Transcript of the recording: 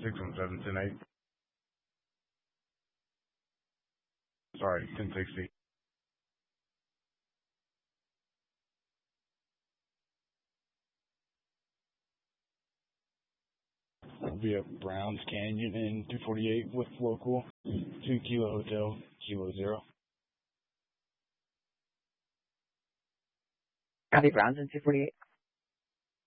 617, 10-8. Sorry, 1060. I'll be at Browns Canyon in 248 with local 2 Kilo Hotel, Kilo 0. Copy, Browns in 248.